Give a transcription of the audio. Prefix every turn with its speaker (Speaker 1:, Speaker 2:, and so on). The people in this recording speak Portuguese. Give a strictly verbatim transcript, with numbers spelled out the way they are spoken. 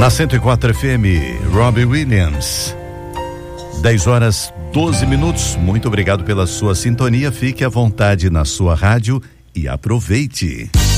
Speaker 1: Na cento e quatro F M, Robbie Williams. dez horas, doze minutos. Muito obrigado pela sua sintonia. Fique à vontade na sua rádio e aproveite.